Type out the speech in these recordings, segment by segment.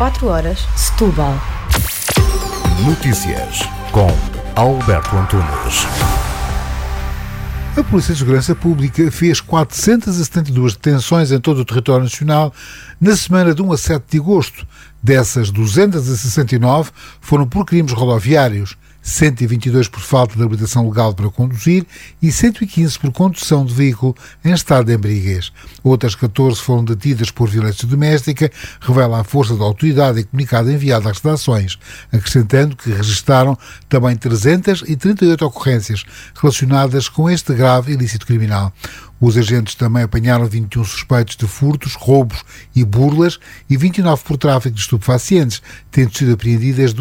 24 horas, Setúbal. Notícias com Alberto Antunes. A Polícia de Segurança Pública fez 472 detenções em todo o território nacional na semana de 1 a 7 de agosto. Dessas, 269 foram por crimes rodoviários, 122 por falta de habilitação legal para conduzir e 115 por condução de veículo em estado de embriaguez. Outras 14 foram detidas por violência doméstica, revela a força da autoridade em comunicado enviado às redações, acrescentando que registaram também 338 ocorrências relacionadas com este grave ilícito criminal. Os agentes também apanharam 21 suspeitos de furtos, roubos e burlas e 29 por tráfico de estupefacientes, tendo sido apreendidas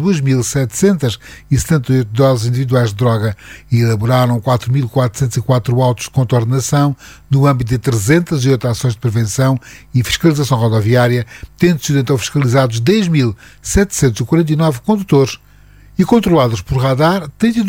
2.778 doses individuais de droga e elaboraram 4.404 autos de contornação no âmbito de 308 ações de prevenção e fiscalização rodoviária, tendo sido então fiscalizados 10.749 condutores e controlados por radar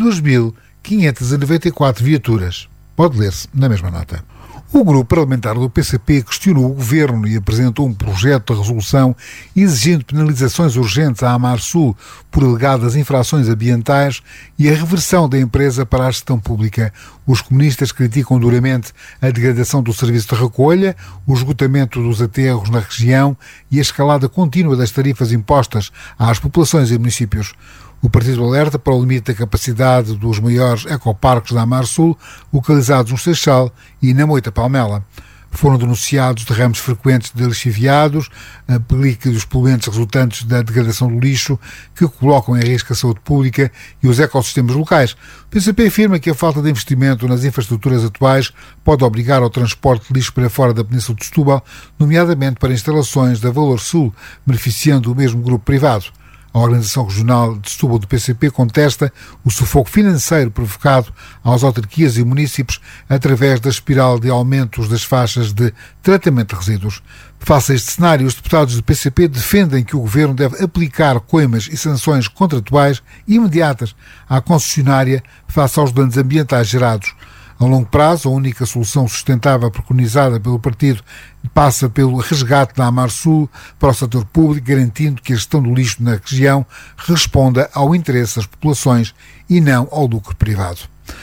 32.594 viaturas. Pode ler-se na mesma nota. O grupo parlamentar do PCP questionou o governo e apresentou um projeto de resolução exigindo penalizações urgentes à AmarSul por alegadas infrações ambientais e a reversão da empresa para a gestão pública. Os comunistas criticam duramente a degradação do serviço de recolha, o esgotamento dos aterros na região e a escalada contínua das tarifas impostas às populações e municípios. O partido alerta para o limite da capacidade dos maiores ecoparques da AmarSul, localizados no Seixal e na Moita Palmela. Foram denunciados derrames frequentes de lixiviados, a pelica dos poluentes resultantes da degradação do lixo, que colocam em risco a saúde pública e os ecossistemas locais. O PCP afirma que a falta de investimento nas infraestruturas atuais pode obrigar ao transporte de lixo para fora da Península de Setúbal, nomeadamente para instalações da Valor Sul, beneficiando o mesmo grupo privado. A Organização Regional de Setúbal do PCP contesta o sufoco financeiro provocado às autarquias e municípios através da espiral de aumentos das faixas de tratamento de resíduos. Face a este cenário, os deputados do PCP defendem que o Governo deve aplicar coimas e sanções contratuais imediatas à concessionária face aos danos ambientais gerados. A longo prazo, a única solução sustentável preconizada pelo partido passa pelo resgate da AmarSul para o setor público, garantindo que a gestão do lixo na região responda ao interesse das populações e não ao lucro privado.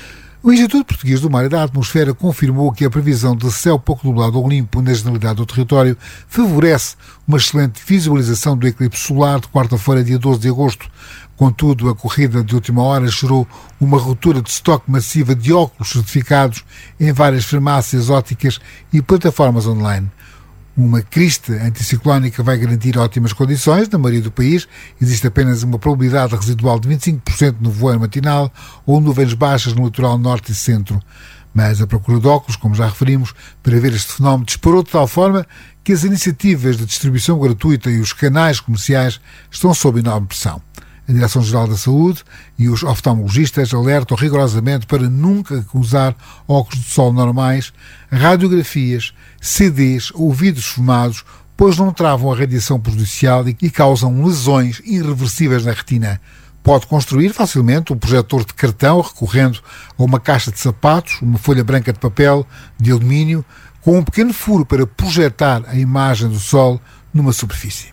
O Instituto Português do Mar e da Atmosfera confirmou que a previsão de céu pouco nublado ou limpo na generalidade do território favorece uma excelente visualização do eclipse solar de quarta-feira, dia 12 de agosto. Contudo, a corrida de última hora gerou uma ruptura de estoque massiva de óculos certificados em várias farmácias ópticas e plataformas online. Uma crista anticiclónica vai garantir ótimas condições na maioria do país. Existe apenas uma probabilidade residual de 25% no voeiro matinal ou nuvens baixas no litoral norte e centro. Mas a procura de óculos, como já referimos, para ver este fenómeno disparou de tal forma que as iniciativas de distribuição gratuita e os canais comerciais estão sob enorme pressão. A Direção-Geral da Saúde e os oftalmologistas alertam rigorosamente para nunca usar óculos de sol normais, radiografias, CDs ou vidros fumados, pois não travam a radiação prejudicial e causam lesões irreversíveis na retina. Pode construir facilmente um projetor de cartão recorrendo a uma caixa de sapatos, uma folha branca de papel, de alumínio, com um pequeno furo para projetar a imagem do sol numa superfície.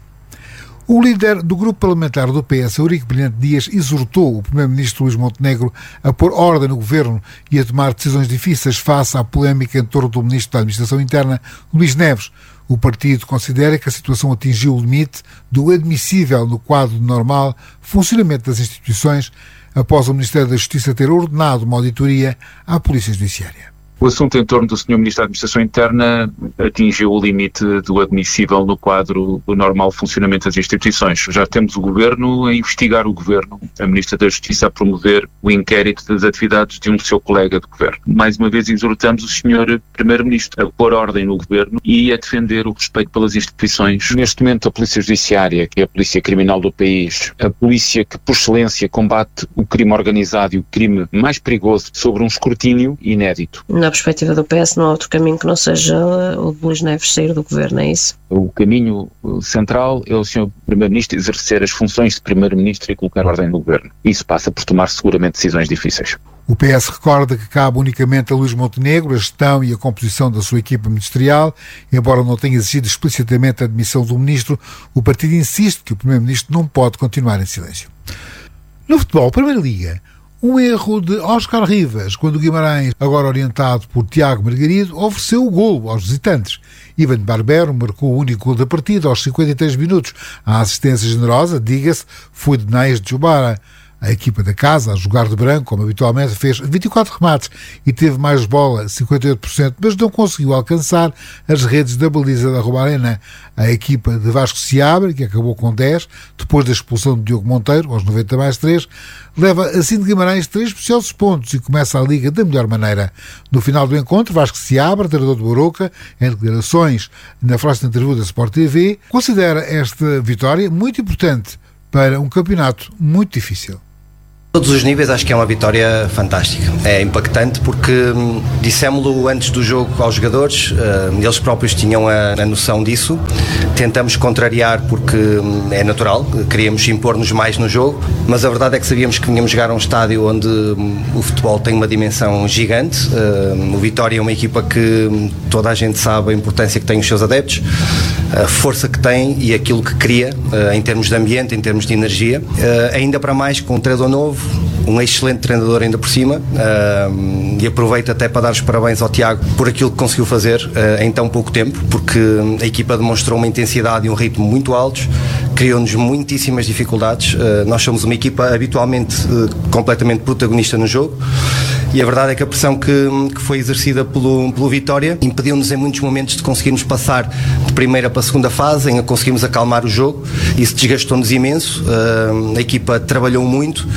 O líder do grupo parlamentar do PS, Eurico Brilhante Dias, exortou o primeiro-ministro Luís Montenegro a pôr ordem no governo e a tomar decisões difíceis face à polémica em torno do ministro da Administração Interna, Luís Neves. O partido considera que a situação atingiu o limite do admissível no quadro de normal funcionamento das instituições após o Ministério da Justiça ter ordenado uma auditoria à Polícia Judiciária. O assunto em torno do Sr. Ministro da Administração Interna atingiu o limite do admissível no quadro do normal funcionamento das instituições. Já temos o Governo a investigar o Governo, a Ministra da Justiça a promover o inquérito das atividades de um seu colega de Governo. Mais uma vez exortamos o Sr. Primeiro-Ministro a pôr ordem no Governo e a defender o respeito pelas instituições. Neste momento a Polícia Judiciária, que é a polícia criminal do país, a polícia que por excelência combate o crime organizado e o crime mais perigoso sobre um escrutínio inédito. Na perspectiva do PS não há outro caminho que não seja o de Luís Neves sair do governo, é isso? O caminho central é o Sr. Primeiro-Ministro exercer as funções de Primeiro-Ministro e colocar ordem no governo. Isso passa por tomar seguramente decisões difíceis. O PS recorda que cabe unicamente a Luís Montenegro a gestão e a composição da sua equipa ministerial. Embora não tenha exigido explicitamente a admissão do ministro, o partido insiste que o primeiro-ministro não pode continuar em silêncio. No futebol, Primeira Liga, um erro de Óscar Rivas, quando o Guimarães, agora orientado por Tiago Margarido, ofereceu o golo aos visitantes. Ivan Barbero marcou o único gol da partida aos 53 minutos. A assistência generosa, diga-se, foi de Naís de Jubara. A equipa da casa, a jogar de branco, como habitualmente, fez 24 remates e teve mais bola, 58%, mas não conseguiu alcançar as redes da baliza da Romarena. A equipa de Vasco Seabra, que acabou com 10, depois da expulsão de Diogo Monteiro, aos 90+3, leva assim de Guimarães 3 preciosos pontos e começa a Liga da melhor maneira. No final do encontro, Vasco Seabra, treinador do Arouca, em declarações na frase de entrevista da Sport TV, considera esta vitória muito importante para um campeonato muito difícil. Todos os níveis acho que é uma vitória fantástica, é impactante porque dissemos-lo antes do jogo aos jogadores, eles próprios tinham a noção disso, tentamos contrariar porque é natural, queríamos impor-nos mais no jogo, mas a verdade é que sabíamos que vinhamos jogar a um estádio onde o futebol tem uma dimensão gigante, o Vitória é uma equipa que toda a gente sabe a importância que tem os seus adeptos, a força que tem e aquilo que cria em termos de ambiente, em termos de energia, ainda para mais com um treinador novo, um excelente treinador ainda por cima, e aproveito até para dar os parabéns ao Tiago por aquilo que conseguiu fazer em tão pouco tempo, porque a equipa demonstrou uma intensidade e um ritmo muito altos, criou-nos muitíssimas dificuldades. Nós somos uma equipa habitualmente completamente protagonista no jogo e a verdade é que a pressão que foi exercida pelo Vitória impediu-nos em muitos momentos de conseguirmos passar de primeira para a segunda fase, em conseguirmos acalmar o jogo. Isso desgastou-nos imenso, a equipa trabalhou muito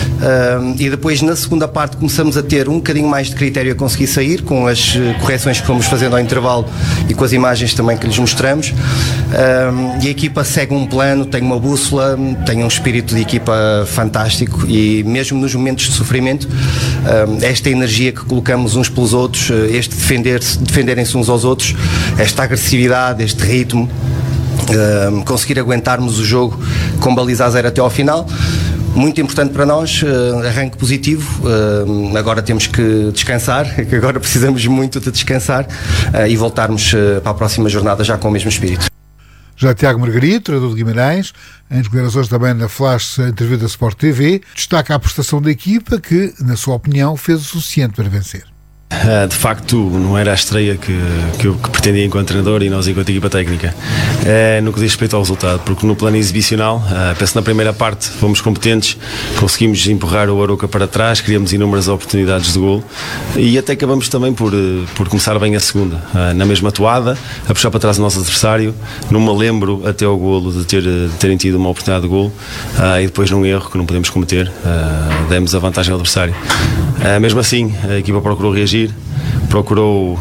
e depois na segunda parte começamos a ter um bocadinho mais de critério a conseguir sair com as correções que fomos fazendo ao intervalo e com as imagens também que lhes mostramos, e a equipa segue um plano, tem uma bússola, tem um espírito de equipa fantástico e mesmo nos momentos de sofrimento, esta energia que colocamos uns pelos outros, este defenderem-se uns aos outros, esta agressividade, este ritmo, conseguir aguentarmos o jogo com baliza a 0 até ao final. Muito importante para nós, arranque positivo, agora temos que descansar, que agora precisamos muito de descansar e voltarmos para a próxima jornada já com o mesmo espírito. Já Tiago Margarido, treinador de Guimarães, em declarações também na flash entrevista da Sport TV, destaca a prestação da equipa que, na sua opinião, fez o suficiente para vencer. De facto não era a estreia que eu pretendia enquanto treinador e nós enquanto equipa técnica, no que diz respeito ao resultado, porque no plano exibicional, penso na primeira parte fomos competentes, conseguimos empurrar o Arouca para trás, criamos inúmeras oportunidades de golo e até acabamos também por começar bem a segunda, na mesma toada, a puxar para trás o nosso adversário, não me lembro até ao golo de terem tido uma oportunidade de golo, e depois num erro que não podemos cometer, demos a vantagem ao adversário. Mesmo assim a equipa procurou reagir, procurou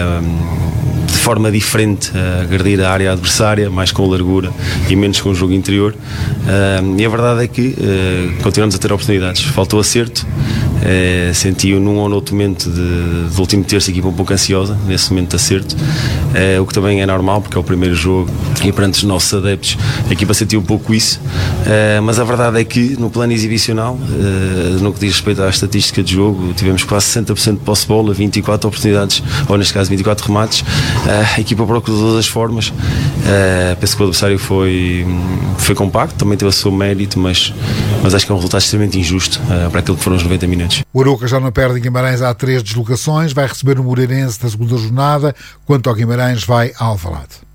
de forma diferente agredir a área adversária, mais com largura e menos com o jogo interior, e a verdade é que continuamos a ter oportunidades, faltou acerto, senti num ou noutro momento do último terço a equipa um pouco ansiosa nesse momento de acerto, o que também é normal porque é o primeiro jogo e perante os nossos adeptos a equipa sentiu um pouco isso, mas a verdade é que no plano exibicional, no que diz respeito à estatística de jogo, tivemos quase 60% de posse de bola, 24 oportunidades, ou neste caso 24 remates, a equipa procurou de todas as formas, penso que o adversário foi compacto, também teve o seu mérito, mas acho que é um resultado extremamente injusto para aquilo que foram os 90 minutos. O Arouca já não perde em Guimarães há 3 deslocações, vai receber o Moreirense na segunda jornada, quanto ao Guimarães vai ao Alvalade.